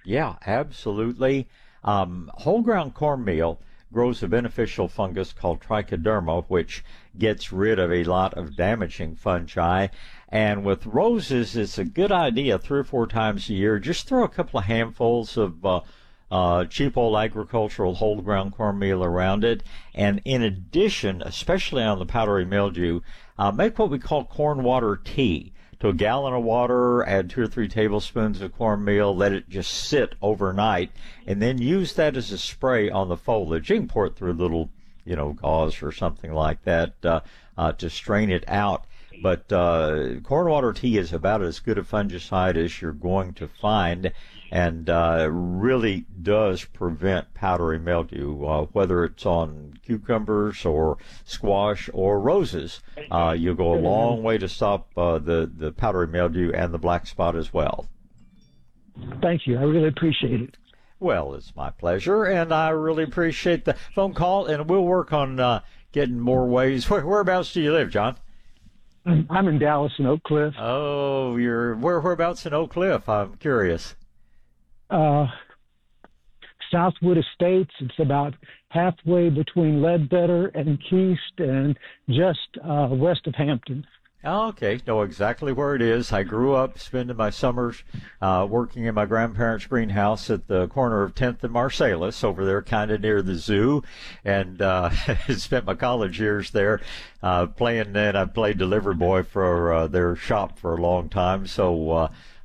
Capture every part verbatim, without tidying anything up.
Yeah, absolutely. Um, whole ground cornmeal grows a beneficial fungus called trichoderma, which gets rid of a lot of damaging fungi. And with roses, it's a good idea three or four times a year. Just throw a couple of handfuls of uh, uh, cheap old agricultural whole ground cornmeal around it. And in addition, especially on the powdery mildew, uh, make what we call corn water tea. To a gallon of water, add two or three tablespoons of cornmeal, let it just sit overnight, and then use that as a spray on the foliage. You can pour it through a little, you know, gauze or something like that uh, uh, to strain it out. But uh, corn water tea is about as good a fungicide as you're going to find, and uh, really does prevent powdery mildew, uh, whether it's on cucumbers or squash or roses. Uh, you'll go a long way to stop uh, the, the powdery mildew and the black spot as well. Thank you. I really appreciate it. Well, it's my pleasure, and I really appreciate the phone call, and we'll work on uh, getting more ways. Where, whereabouts do you live, John? I'm in Dallas and Oak Cliff. Oh, you're where? Whereabouts in Oak Cliff? I'm curious. Uh, Southwood Estates. It's about halfway between Ledbetter and Keast, and just uh, west of Hampton. Oh, okay, know exactly where it is. I grew up spending my summers uh, working in my grandparents' greenhouse at the corner of tenth and Marsalis over there, kind of near the zoo, and uh, spent my college years there uh, playing. And I played delivery boy for uh, their shop for a long time, so uh,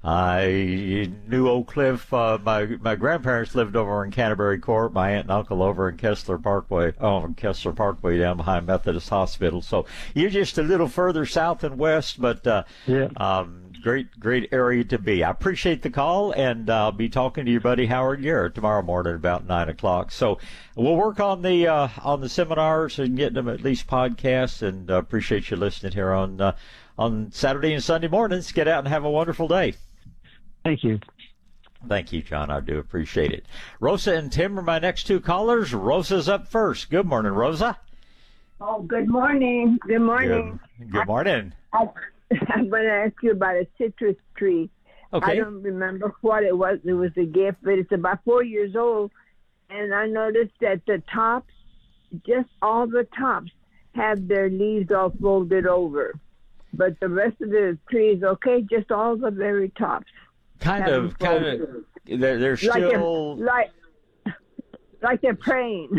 I knew Oak Cliff. Uh, my my grandparents lived over in Canterbury Court. My aunt and uncle over in Kessler Parkway. Oh, Kessler Parkway down behind Methodist Hospital. So you're just a little further south and west, but uh, yeah. um, great great area to be. I appreciate the call, and I'll be talking to your buddy Howard Garrett tomorrow morning about nine o'clock. So we'll work on the uh, on the seminars and getting them at least podcasts. And uh, appreciate you listening here on uh, on Saturday and Sunday mornings. Get out and have a wonderful day. Thank you. Thank you, John. I do appreciate it. Rosa and Tim are my next two callers. Rosa's up first. Good morning, Rosa. Oh, good morning. Good morning. Good, good morning. I, I, I'm going to ask you about a citrus tree. Okay. I don't remember what it was. It was a gift, but it's about four years old. And I noticed that the tops, just all the tops, have their leaves all folded over. But the rest of the tree is okay, just all the very tops. Kind of, kind of, they're, they're still... Like, like, like they're praying.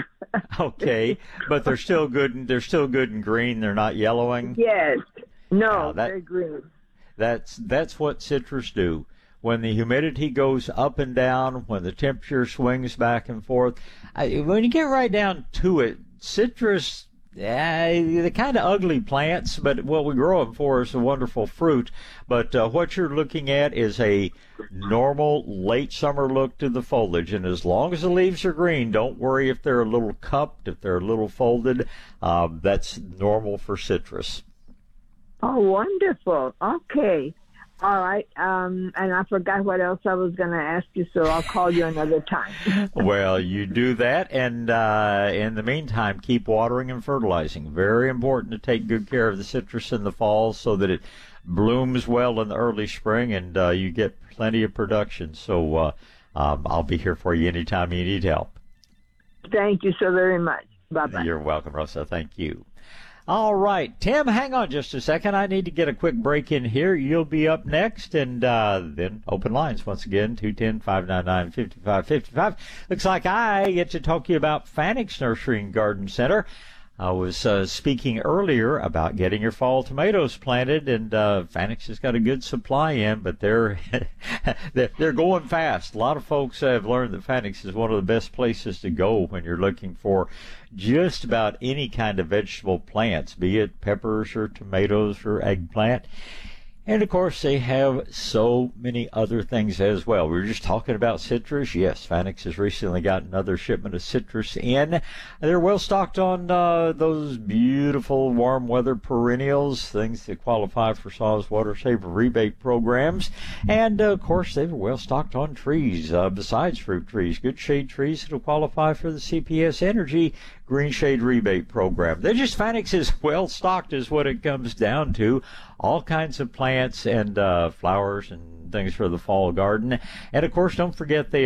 Okay, but they're still good, and they're still good and green. They're not yellowing? Yes. No, uh, that, they're green. That's, that's what citrus do. When the humidity goes up and down, when the temperature swings back and forth, I, when you get right down to it, citrus... Yeah, they're kind of ugly plants, but what we grow them for is a wonderful fruit. But uh, what you're looking at is a normal late summer look to the foliage. And as long as the leaves are green, don't worry if they're a little cupped, if they're a little folded. Uh, that's normal for citrus. Oh, wonderful. Okay. All right. Um, and I forgot what else I was going to ask you, so I'll call you another time. Well, you do that, and uh, in the meantime, keep watering and fertilizing. Very important to take good care of the citrus in the fall so that it blooms well in the early spring, and uh, you get plenty of production. So uh, um, I'll be here for you anytime you need help. Thank you so very much. Bye-bye. You're welcome, Rosa. Thank you. All right, Tim, hang on just a second. I need to get a quick break in here. You'll be up next, and uh, then open lines once again, two one zero, five nine nine, five five five five. Looks like I get to talk to you about Fanix Nursery and Garden Center. I was uh, speaking earlier about getting your fall tomatoes planted, and uh, Fanix has got a good supply in, but they're they're going fast. A lot of folks have learned that Fanix is one of the best places to go when you're looking for just about any kind of vegetable plants, be it peppers or tomatoes or eggplant. And, of course, they have so many other things as well. We were just talking about citrus. Yes, Fanix has recently got another shipment of citrus in. They're well stocked on uh, those beautiful warm weather perennials, things that qualify for S A W's Water Saver rebate programs. And, uh, of course, they're well stocked on trees, uh, besides fruit trees, good shade trees that will qualify for the C P S Energy Green Shade Rebate Program. They're just, Fanix is well stocked is what it comes down to. All kinds of plants and uh, flowers and things for the fall garden. And, of course, don't forget they